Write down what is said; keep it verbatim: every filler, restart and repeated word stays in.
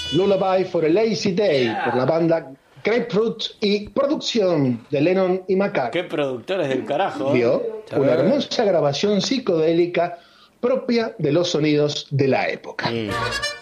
Lullaby for a Lazy Day, Yeah. por la banda Grapefruit y producción de Lennon y McCartney. Qué productores del carajo. Dio ¿eh? una hermosa grabación psicodélica propia de los sonidos de la época. Mm.